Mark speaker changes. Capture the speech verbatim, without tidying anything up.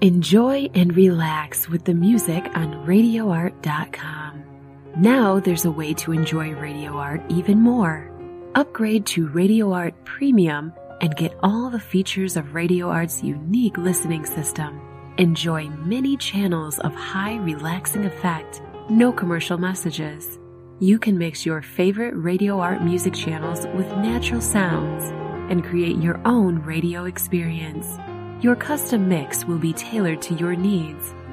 Speaker 1: Enjoy and relax with the music on radio art dot com. Now there's a way to enjoy Radio Art even more. Upgrade to Radio Art Premium and get all the features of Radio Art's unique listening system. Enjoy many channels of high relaxing effect, no commercial messages. You can mix your favorite Radio Art music channels with natural sounds and create your own radio experience. Your custom mix will be tailored to your needs.